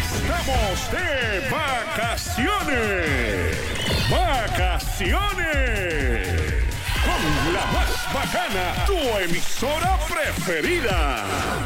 estamos de vacaciones. ¡Vacaciones! Con la más bacana, tu emisora preferida.